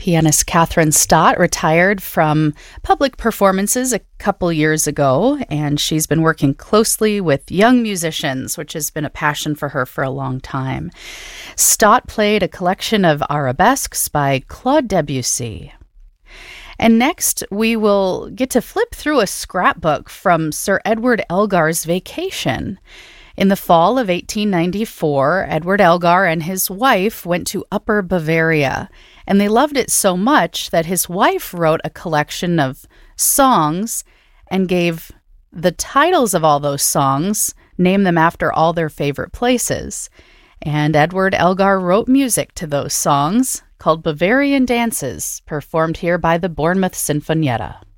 Pianist Catherine Stott retired from public performances a couple years ago, and she's been working closely with young musicians, which has been a passion for her for a long time. Stott played a collection of arabesques by Claude Debussy. And next, we will get to flip through a scrapbook from Sir Edward Elgar's Vacation. In the fall of 1894, Edward Elgar and his wife went to Upper Bavaria, and they loved it so much that his wife wrote a collection of songs and gave the titles of all those songs, named them after all their favorite places. And Edward Elgar wrote music to those songs called Bavarian Dances, performed here by the Bournemouth Sinfonietta.